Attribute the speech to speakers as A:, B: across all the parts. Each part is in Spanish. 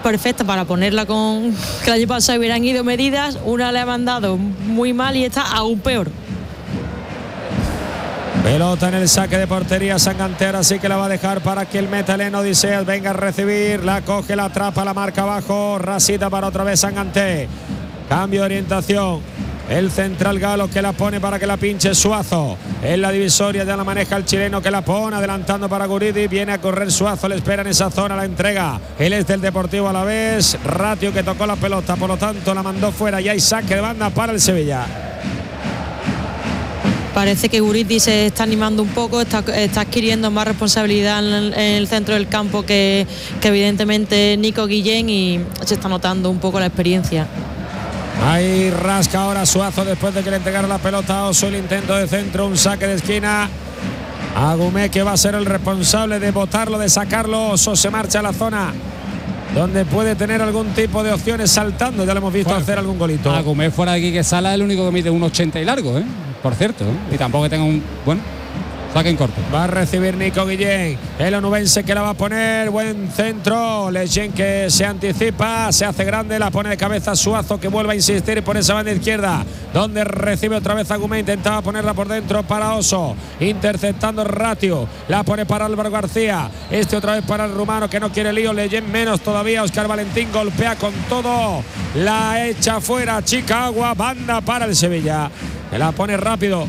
A: perfecta para ponerla con que el año pasado hubieran ido medidas, una le ha mandado muy mal y está aún peor.
B: Pelota en el saque de portería Sanganté, así que la va a dejar para que el metaleno Odiseas venga a recibir, la coge, la atrapa, la marca abajo, rasita para otra vez Sanganté. Cambio de orientación. El central galo que la pone para que la pinche Suazo. En la divisoria ya la maneja el chileno que la pone adelantando para Guridi. Viene a correr Suazo, le espera en esa zona, la entrega. Él es del Deportivo Alavés. Ratio que tocó la pelota, por lo tanto la mandó fuera y hay saque de banda para el Sevilla.
A: Parece que Guridi se está animando un poco, está adquiriendo más responsabilidad en el centro del campo que evidentemente Nico Guillén, y se está notando un poco la experiencia.
B: Ahí rasca ahora Suazo después de que le entregara la pelota a Oso, el intento de centro, un saque de esquina. Agumé, que va a ser el responsable de botarlo, de sacarlo. Oso se marcha a la zona donde puede tener algún tipo de opciones saltando. Ya lo hemos visto hacer algún golito.
C: Agumé fuera de aquí que Sala es el único que mide 1,80 y largo, por cierto, y tampoco que tenga un saque en corto.
B: Va a recibir Nico Guillén, el onubense que la va a poner, buen centro, Leyen que se anticipa, se hace grande, la pone de cabeza Suazo, que vuelve a insistir por esa banda izquierda, donde recibe otra vez Agumé, intentaba ponerla por dentro para Oso, interceptando Ratio, la pone para Álvaro García, otra vez para el rumano que no quiere lío, Leyen menos todavía, Óscar Valentín golpea con todo, la echa fuera, chica agua, banda para el Sevilla, que la pone rápido.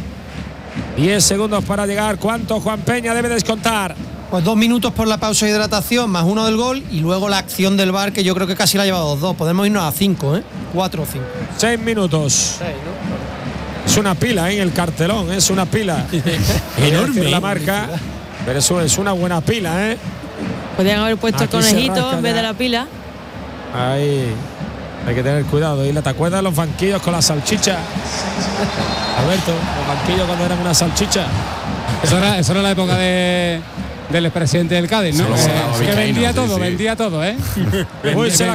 B: 10 segundos para llegar. ¿Cuánto Juan Peña debe descontar?
D: Pues 2 minutos por la pausa de hidratación más 1 del gol y luego la acción del VAR, que yo creo que casi la ha llevado 2. Podemos irnos a 5, 4 o 5.
B: 6 minutos.
D: 6, ¿no?
B: Es una pila, el cartelón, es una pila. Enorme la marca, pero eso es una buena pila,
A: Podrían haber puesto el conejito en vez de la pila.
B: Ahí hay que tener cuidado. ¿Y te acuerdas de los banquillos con la salchicha? Alberto, los banquillos cuando eran una salchicha.
C: Eso era la época del expresidente del Cádiz, ¿no? Que vendía todo,
B: Uy, se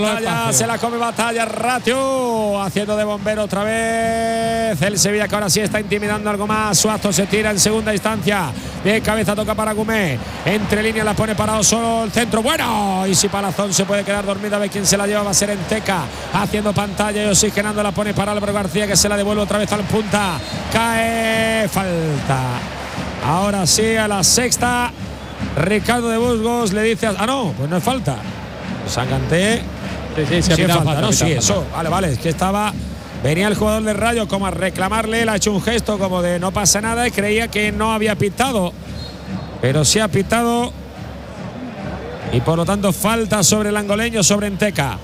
B: la come batalla, Ratio, haciendo de bombero otra vez. El Sevilla, que ahora sí está intimidando algo más. Suazo se tira en segunda instancia. De cabeza toca para Agumé. Entre líneas la pone para Oso. El centro, bueno. Y si Palazón se puede quedar dormida, a ver quién se la lleva. Va a ser Enteca. Haciendo pantalla y oxigenando, la pone para Álvaro García, que se la devuelve otra vez al punta. Cae. Falta. Ahora sí, a la sexta. Ricardo de Burgos le dice no, pues no es falta. Sanganté. Sí, es falta, ¿no? Sí, eso. Vale, es que venía el jugador del Rayo como a reclamarle, le ha hecho un gesto como de no pasa nada y creía que no había pitado. Pero sí ha pitado. Y por lo tanto falta sobre el angoleño, sobre Enteca.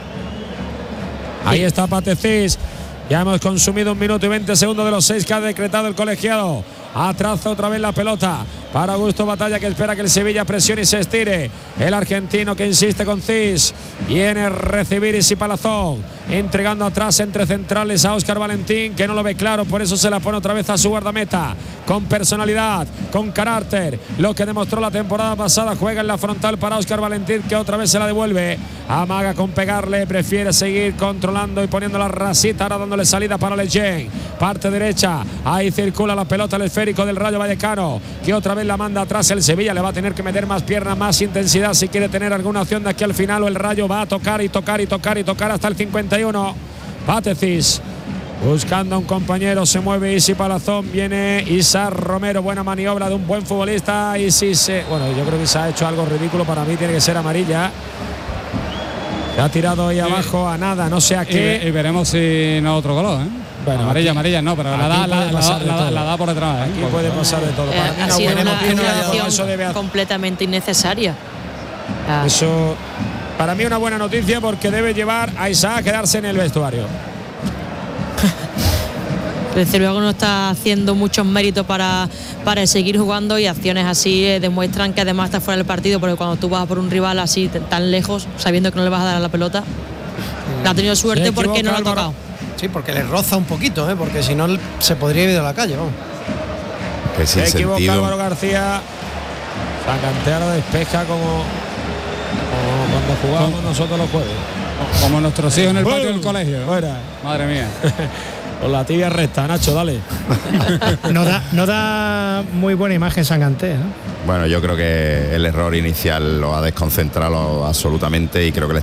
B: Ahí está Patecís. Ya hemos consumido 1 minuto y 20 segundos de los 6 que ha decretado el colegiado. Atraza otra vez la pelota para Augusto Batalla, que espera que el Sevilla presione y se estire. El argentino que insiste con Cis. Viene a recibir Isi Palazón, entregando atrás entre centrales a Óscar Valentín, que no lo ve claro, por eso se la pone otra vez a su guardameta. Con personalidad, con carácter, lo que demostró la temporada pasada. Juega en la frontal para Óscar Valentín, que otra vez se la devuelve. Amaga con pegarle, prefiere seguir controlando y poniendo la rasita, ahora dándole salida para Leyen. Parte derecha, ahí circula la pelota, el esférico del Rayo Vallecano, que otra vez la manda atrás el Sevilla. Le va a tener que meter más pierna, más intensidad si quiere tener alguna opción de aquí al final, o el Rayo va a tocar y tocar y tocar y tocar hasta el 51. Patecís buscando a un compañero, se mueve Isi Palazón, viene Isa Romero, buena maniobra de un buen futbolista. Bueno, yo creo que se ha hecho algo ridículo, para mí tiene que ser amarilla. Se ha tirado ahí abajo a nada, no sé a qué.
C: Y veremos si no otro color, Bueno, amarilla no, pero la da por detrás.
B: Aquí puede pasar de todo. Para mí
A: ha sido una acción completamente innecesaria.
B: Eso, para mí, una buena noticia, porque debe llevar a Isaac a quedarse en el vestuario.
A: Desde luego no está haciendo muchos méritos para seguir jugando, y acciones así demuestran que además está fuera del partido, porque cuando tú vas por un rival así tan lejos, sabiendo que no le vas a dar a la pelota, ha tenido suerte porque no lo ha tocado.
D: Sí, porque le roza un poquito, porque si no se podría ir a la calle, vamos.
B: Que se equivoca Álvaro García. Sanganté ahora despeja como cuando jugábamos nosotros los jueves.
C: Como nuestros hijos en el patio del colegio.
B: Fuera.
C: Madre mía.
B: Con la tibia recta, Nacho, dale.
E: No da muy buena imagen Sanganté, ¿no?
F: Bueno, yo creo que el error inicial lo ha desconcentrado absolutamente, y creo que